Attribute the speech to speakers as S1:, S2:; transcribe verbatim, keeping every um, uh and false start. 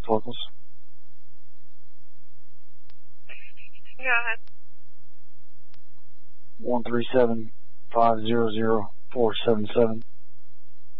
S1: locals.
S2: Go ahead.
S1: One three seven five zero zero four seven seven.